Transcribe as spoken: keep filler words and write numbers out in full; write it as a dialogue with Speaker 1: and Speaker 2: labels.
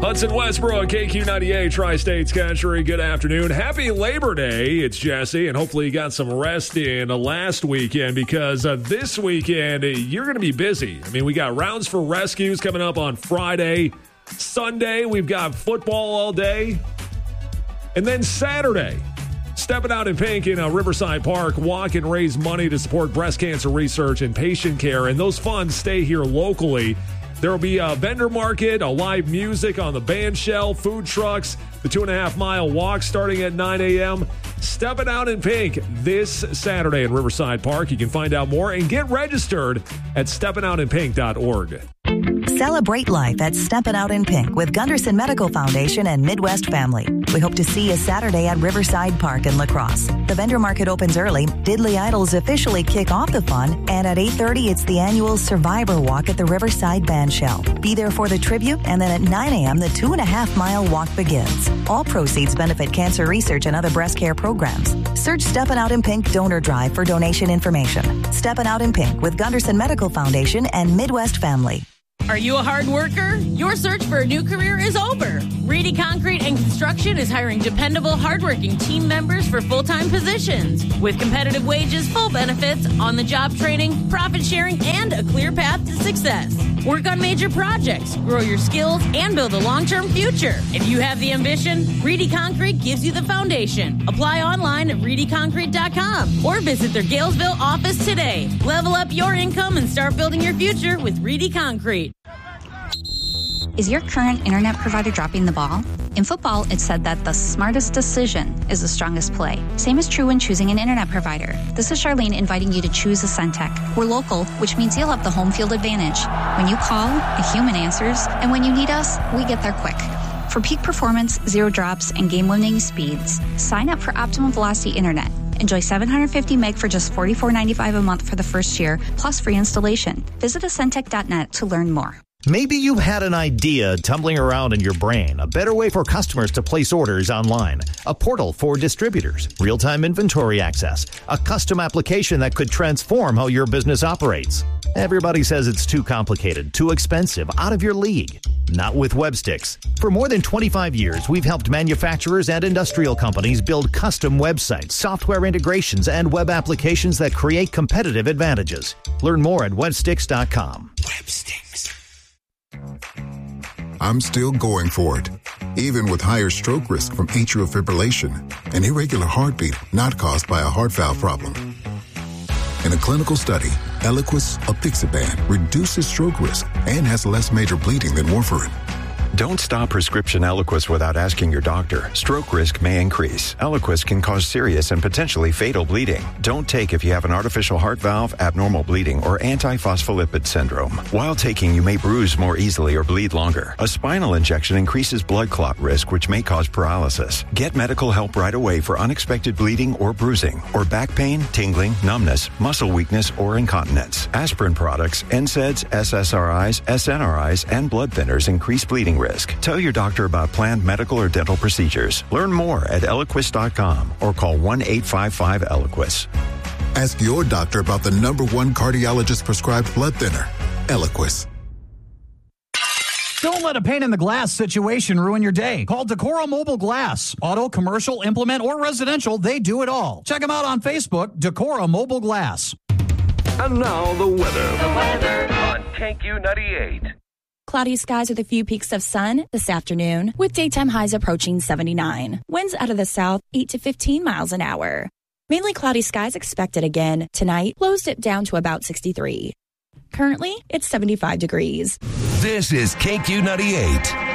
Speaker 1: Hudson Westbrook, K Q ninety-eight, Tri-States Country. Good afternoon. Happy Labor Day. It's Jesse, and hopefully you got some rest in last weekend because uh, this weekend you're going to be busy. I mean, we got rounds for rescues coming up on Friday. Sunday, we've got football all day. And then Saturday, stepping out in pink in uh, Riverside Park, walk and raise money to support breast cancer research and patient care. And those funds stay here locally. There will be a vendor market, a live music on the band shell, food trucks, the two and a half mile walk starting at nine a.m. Stepping out in pink this Saturday in Riverside Park. You can find out more and get registered at stepping out in pink dot org.
Speaker 2: Celebrate life at Steppin' Out in Pink with Gunderson Medical Foundation and Midwest Family. We hope to see you Saturday at Riverside Park in La Crosse. The vendor market opens early. Diddley Idols officially kick off the fun. And at eight thirty, it's the annual Survivor Walk at the Riverside Band Shell. Be there for the tribute, and then at nine a.m., the two and a half mile walk begins. All proceeds benefit cancer research and other breast care programs. Search Steppin' Out in Pink Donor Drive for donation information. Steppin' Out in Pink with Gunderson Medical Foundation and Midwest Family.
Speaker 3: Are you a hard worker? Your search for a new career is over. Reedy Concrete and Construction is hiring dependable, hardworking team members for full-time positions. With competitive wages, full benefits, on-the-job training, profit sharing, and a clear path to success. Work on major projects, grow your skills, and build a long-term future. If you have the ambition, Reedy Concrete gives you the foundation. Apply online at reedy concrete dot com or visit their Galesville office today. Level up your income and start building your future with Reedy Concrete.
Speaker 4: Is your current internet provider dropping the ball? In football, it's said that the smartest decision is the strongest play. Same is true when choosing an internet provider. This is Charlene inviting you to choose Ascentec. We're local, which means you'll have the home field advantage. When you call, a human answers, and when you need us, we get there quick. For peak performance, zero drops, and game-winning speeds, sign up for Optimum Velocity Internet. Enjoy seven hundred fifty meg for just forty-four ninety-five a month for the first year, plus free installation. Visit Ascentec dot net to learn more.
Speaker 5: Maybe you had an idea tumbling around in your brain, a better way for customers to place orders online, a portal for distributors, real-time inventory access, a custom application that could transform how your business operates. Everybody says it's too complicated, too expensive, out of your league. Not with Websticks. For more than twenty-five years, we've helped manufacturers and industrial companies build custom websites, software integrations, and web applications that create competitive advantages. Learn more at websticks dot com.
Speaker 6: Websticks. I'm still going for it, even with higher stroke risk from atrial fibrillation, an irregular heartbeat not caused by a heart valve problem. In a clinical study, Eliquis apixaban reduces stroke risk and has less major bleeding than warfarin.
Speaker 7: Don't stop prescription Eliquis without asking your doctor. Stroke risk may increase. Eliquis can cause serious and potentially fatal bleeding. Don't take if you have an artificial heart valve, abnormal bleeding, or antiphospholipid syndrome. While taking, you may bruise more easily or bleed longer. A spinal injection increases blood clot risk, which may cause paralysis. Get medical help right away for unexpected bleeding or bruising, or back pain, tingling, numbness, muscle weakness, or incontinence. Aspirin products, N SAIDs, S S R Is, S N R Is, and blood thinners increase bleeding risk. Tell your doctor about planned medical or dental procedures. Learn more at Eliquis dot com or call one eight five five Eliquis.
Speaker 6: Ask your doctor about the number one cardiologist prescribed blood thinner, Eliquis.
Speaker 8: Don't let a pane in the glass situation ruin your day. Call Decora Mobile Glass. Auto, commercial, implement, or residential, they do it all. Check them out on Facebook, Decora Mobile Glass.
Speaker 9: And now the weather.
Speaker 10: The weather
Speaker 9: on K Q ninety-eight.
Speaker 10: Cloudy skies with a few peaks of sun this afternoon, with daytime highs approaching seventy-nine. Winds out of the south, eight to fifteen miles an hour. Mainly cloudy skies expected again tonight. Lows dip down to about sixty-three. Currently, it's seventy-five degrees.
Speaker 9: This is K Q ninety-eight.